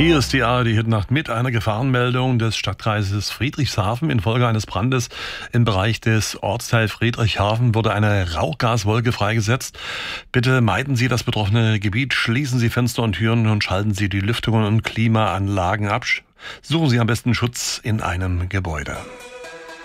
Hier ist die ARD-Hitnacht mit einer Gefahrenmeldung des Stadtkreises Friedrichshafen. Infolge eines Brandes im Bereich des Ortsteils Friedrichshafen wurde eine Rauchgaswolke freigesetzt. Bitte meiden Sie das betroffene Gebiet, schließen Sie Fenster und Türen und schalten Sie die Lüftungen und Klimaanlagen ab. Suchen Sie am besten Schutz in einem Gebäude.